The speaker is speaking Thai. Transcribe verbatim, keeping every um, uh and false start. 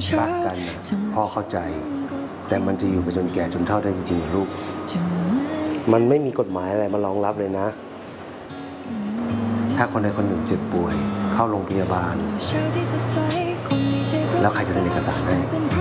รักกันนะพ่อเข้าใจแต่มันจะอยู่ไปจนแก่จนเฒ่าได้จริงๆลูกมันไม่มีกฎหมายอะไรมารองรับเลยนะถ้าคนใดคนหนึ่งเจ็บป่วยเข้าโรงพยาบาลแล้วใครจะเซ็นเอกสารให้